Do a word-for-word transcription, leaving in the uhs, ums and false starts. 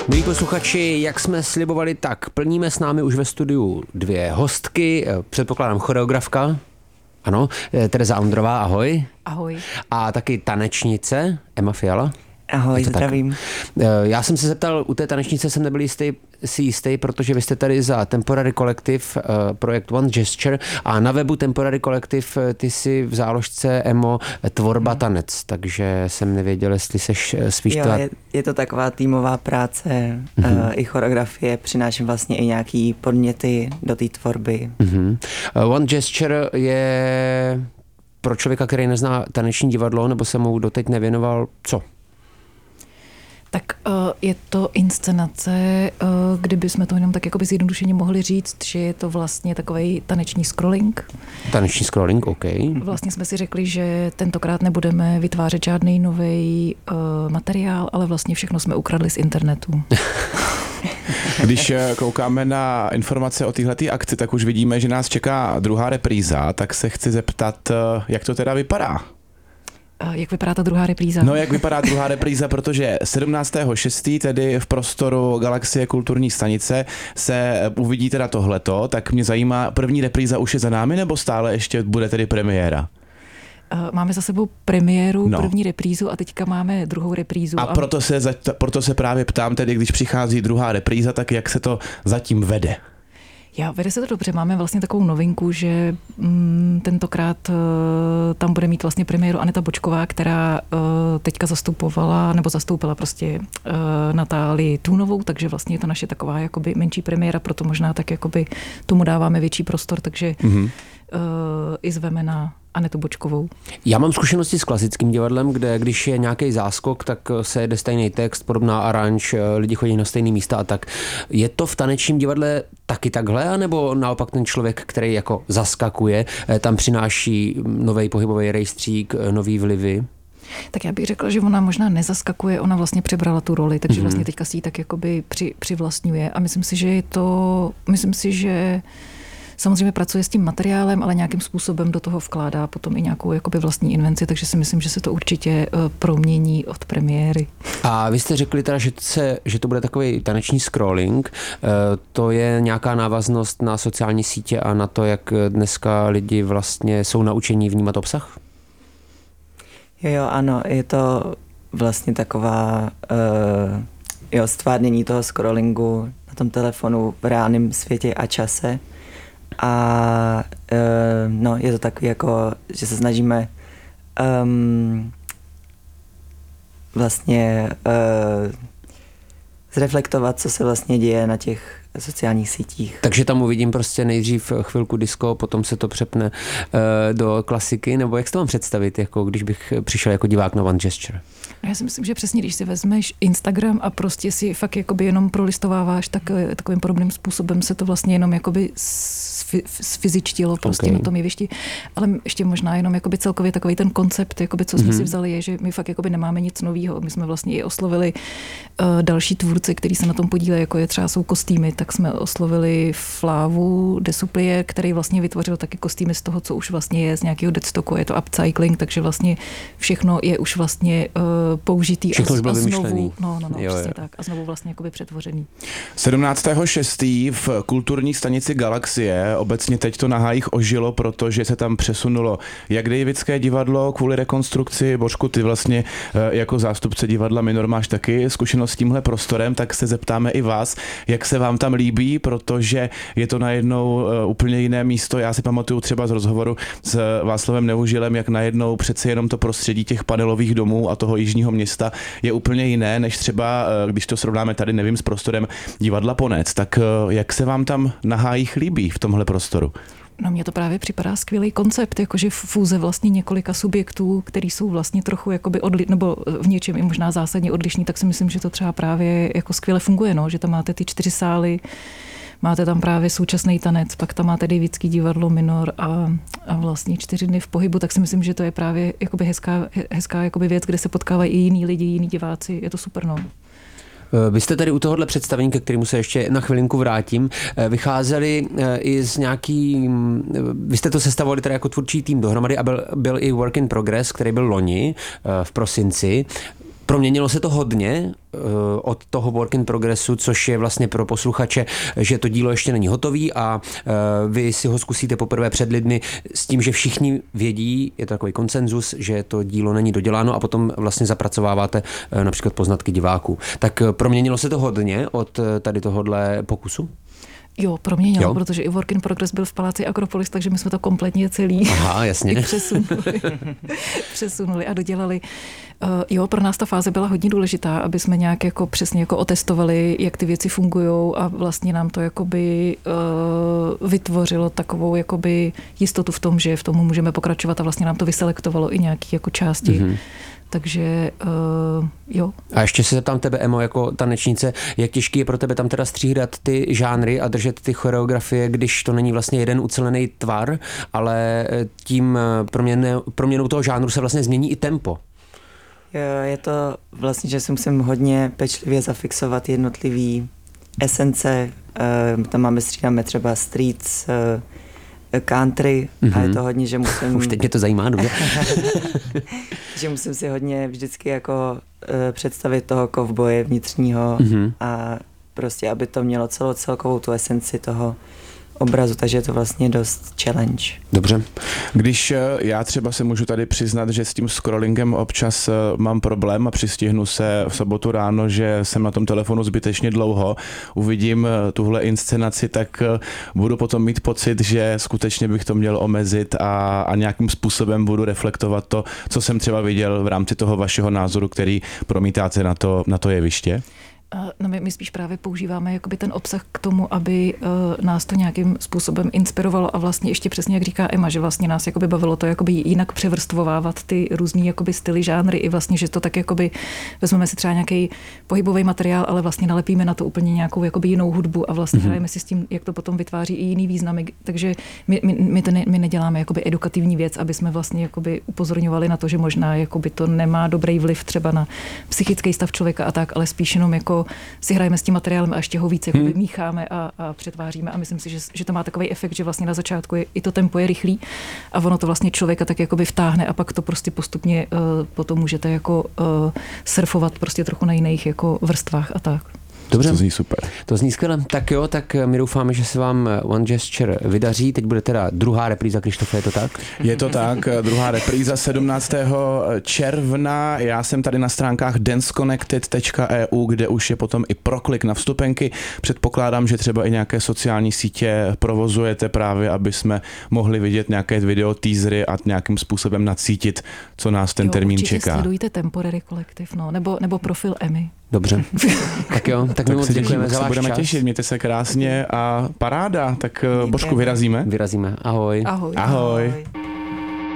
Milí posluchači, jak jsme slibovali, tak plníme s námi už ve studiu dvě hostky, předpokládám choreografka, ano, Tereza Ondrová, ahoj. Ahoj. A taky tanečnice, Emma Fiala. Ahoj, zdravím. Já jsem se zeptal, u té tanečnice jsem nebyl jistý, si jistý, protože vy jste tady za Temporary Collective, projekt One Gesture, a na webu Temporary Collective ty si v záložce Emo tvorba hmm. tanec, takže jsem nevěděl, jestli seš spíš jo, to... Je, je to taková týmová práce, hmm. uh, i choreografie, přináším vlastně i nějaký podněty do té tvorby. Hmm. One Gesture je pro člověka, který nezná taneční divadlo, nebo se mu doteď nevěnoval, co? Tak uh, je to inscenace, uh, kdyby jsme to jenom tak jakoby zjednodušeně mohli říct, že je to vlastně takovej taneční scrolling. Taneční scrolling, OK. Vlastně jsme si řekli, že tentokrát nebudeme vytvářet žádný nový uh, materiál, ale vlastně všechno jsme ukradli z internetu. Když koukáme na informace o téhletý akci, tak už vidíme, že nás čeká druhá repríza, tak se chci zeptat, jak to teda vypadá? Jak vypadá ta druhá repríza? No, jak vypadá druhá repríza, protože sedmnáctého šestého tedy v prostoru Galaxie kulturní stanice se uvidí teda tohleto, tak mě zajímá, první repríza už je za námi, nebo stále ještě bude tedy premiéra? Máme za sebou premiéru, no. první reprízu a teďka máme druhou reprízu. A, a... Proto, se, proto se právě ptám, tedy když přichází druhá repríza, tak jak se to zatím vede? Já, vede se to dobře. Máme vlastně takovou novinku, že mm, tentokrát uh, tam bude mít vlastně premiéru Aneta Bočková, která uh, teďka zastupovala, nebo zastoupila prostě uh, Natálii Tůnovou, takže vlastně je to naše taková jakoby menší premiéra, proto možná tak jakoby tomu dáváme větší prostor, takže mm-hmm. uh, i zveme na Anetu Bočkovou. Já mám zkušenosti s klasickým divadlem, kde když je nějaký záskok, tak se jede stejný text, podobná aranž, lidi chodí na stejné místa a tak. Je to v tanečním divadle taky takhle, anebo naopak ten člověk, který jako zaskakuje, tam přináší nový pohybový rejstřík, nový vlivy? Tak já bych řekla, že ona možná nezaskakuje, ona vlastně přebrala tu roli, takže mm-hmm. vlastně teďka si ji tak jakoby při, přivlastňuje a myslím si, že je to, myslím si, že samozřejmě pracuje s tím materiálem, ale nějakým způsobem do toho vkládá potom i nějakou jakoby vlastní invenci, takže si myslím, že se to určitě promění od premiéry. A vy jste řekli teda, že, se, že to bude takový taneční scrolling. To je nějaká návaznost na sociální sítě a na to, jak dneska lidi vlastně jsou naučení vnímat obsah? Jo, jo, ano, je to vlastně taková uh, jo, stvárnění toho scrollingu na tom telefonu v reálném světě a čase. A uh, no, je to takový jako, že se snažíme um, vlastně uh, zreflektovat, co se vlastně děje na těch sociálních sítích. Takže tam uvidím prostě nejdřív chvilku disco, potom se to přepne uh, do klasiky, nebo jak si to mám představit, jako když bych přišel jako divák na One Gesture? Já si myslím, že přesně, když si vezmeš Instagram a prostě si fakt jakoby jenom prolistováváš, tak takovým podobným způsobem se to vlastně jenom jakoby sfyzičtilo prostě okay. na tom jevišti. Ale ještě možná jenom jakoby celkově takový ten koncept, jakoby co jsme mm-hmm. si vzali, je, že my fakt jakoby nemáme nic novýho. My jsme vlastně i oslovili uh, další tvůrce, kteří se na tom podílejí, jako je třeba jsou kostýmy, tak jsme oslovili Flávu Desuplie, který vlastně vytvořil taky kostýmy z toho, co už vlastně je z nějakého deadstocku, je to upcycling, takže vlastně všechno je už vlastně uh, použitý všechno a, už bylo a vymyšlený. znovu, no, no, no, jo, přesně jo. tak, a znovu vlastně jakoby přetvořený. sedmnáctého šestého v kulturní stanici Galaxie, obecně teď to na hájích ožilo, protože se tam přesunulo jak Davidské divadlo kvůli rekonstrukci. Božku, ty vlastně jako zástupce divadla Minor máš taky zkušenost s tímhle prostorem, tak se zeptáme i vás, jak se vám tam líbí, protože je to najednou úplně jiné místo. Já si pamatuju třeba z rozhovoru s Václavem Neužilem, jak najednou přece jenom to prostředí těch panelových domů a toho jižního města je úplně jiné, než třeba, když to srovnáme tady, nevím, s prostorem divadla Ponec. Tak jak se vám tam na hájích líbí v tomhle prostoru? No mně to právě připadá skvělý koncept, jakože fúze vlastně několika subjektů, který jsou vlastně trochu jakoby odli, nebo v něčem i možná zásadně odlišní, tak si myslím, že to třeba právě jako skvěle funguje, no, že tam máte ty čtyři sály, máte tam právě současný tanec, pak tam máte Davidský divadlo Minor a, a vlastně čtyři dny v pohybu, tak si myslím, že to je právě jakoby hezká, hezká jakoby věc, kde se potkávají i jiní lidi, jiní diváci, je to super, no. Vy jste tady u tohohle představení, ke kterému se ještě na chvilinku vrátím, vycházeli i z nějaký, vy jste to sestavovali tady jako tvůrčí tým dohromady a byl, byl i Work in Progress, který byl loni v prosinci. Proměnilo se to hodně uh, od toho work in progressu, což je vlastně pro posluchače, že to dílo ještě není hotový a uh, vy si ho zkusíte poprvé před lidmi s tím, že všichni vědí, je to takový konsenzus, že to dílo není doděláno a potom vlastně zapracováváte uh, například poznatky diváků. Tak uh, proměnilo se to hodně od uh, tady tohohle pokusu? Jo, proměnilo, jo? Protože i Work in Progress byl v Paláci Akropolis, takže my jsme to kompletně celý Aha, jasně. přesunuli, přesunuli a dodělali. Uh, jo, pro nás ta fáze byla hodně důležitá, aby jsme nějak jako přesně jako otestovali, jak ty věci fungují a vlastně nám to jakoby uh, vytvořilo takovou jakoby jistotu v tom, že v tom můžeme pokračovat a vlastně nám to vyselektovalo i nějaký jako části. Mm-hmm. Takže uh, jo. A ještě se zeptám tebe, Emo, jako tanečnice, jak těžký je pro tebe tam teda střídat ty žánry a držet ty choreografie, když to není vlastně jeden ucelený tvar, ale tím proměnou, proměnou toho žánru se vlastně změní i tempo. Jo, je to vlastně, že si musím hodně pečlivě zafixovat jednotlivý esence. Uh, tam máme, střídáme třeba streets, uh, country mm-hmm. a je to hodně, že musím... Už teď mě to zajímá, dobře. že musím si hodně vždycky jako uh, představit toho kovboje vnitřního mm-hmm. a prostě, aby to mělo celou celkovou tu esenci toho obrazu, takže je to vlastně dost challenge. Dobře. Když já třeba se můžu tady přiznat, že s tím scrollingem občas mám problém a přistihnu se v sobotu ráno, že jsem na tom telefonu zbytečně dlouho, uvidím tuhle inscenaci, tak budu potom mít pocit, že skutečně bych to měl omezit a, a nějakým způsobem budu reflektovat to, co jsem třeba viděl v rámci toho vašeho názoru, který promítáte na to, na to jeviště. No my, my spíš právě používáme jakoby ten obsah k tomu, aby uh, nás to nějakým způsobem inspirovalo a vlastně ještě přesně, jak říká Emma, že vlastně nás jakoby bavilo to jakoby jinak převrstvovávat ty různý jakoby styly, žánry i vlastně, že to tak jakoby vezmeme si třeba nějaký pohybový materiál, ale vlastně nalepíme na to úplně nějakou jakoby jinou hudbu a vlastně mm-hmm. hrajeme si s tím, jak to potom vytváří i jiný významy. Takže my, my, my, to ne, my neděláme jakoby edukativní věc, aby jsme vlastně jakoby upozorňovali na to, že možná jakoby to nemá dobrý vliv třeba na psychický stav člověka a tak, ale spíš jenom jako si hrajeme s tím materiálem a ještě ho víc jako hmm. mícháme a, a přetváříme a myslím si, že, že to má takový efekt, že vlastně na začátku je, i to tempo je rychlý a ono to vlastně člověka tak jakoby vtáhne a pak to prostě postupně uh, potom můžete jako uh, surfovat prostě trochu na jiných jako vrstvách a tak. Dobře. To zní super. To zní skvěle. Tak jo, tak my doufáme, že se vám One Gesture vydaří. Teď bude teda druhá repríza, Krištofe, je to tak? Je to tak, druhá repríza sedmnáctého června. Já jsem tady na stránkách dance connected tečka e u, kde už je potom i proklik na vstupenky. Předpokládám, že třeba i nějaké sociální sítě provozujete právě, aby jsme mohli vidět nějaké video teasery a nějakým způsobem nacítit, co nás ten jo, termín určitě čeká. Sledujte Temporary Collective, no, nebo, nebo profil Emmy. Dobře. Tak jo, tak, tak my moc děkujeme za váš budeme čas. těšit, mějte se krásně a paráda. Tak Božku, vyrazíme? Vyrazíme. Ahoj. Ahoj. Ahoj. Ahoj.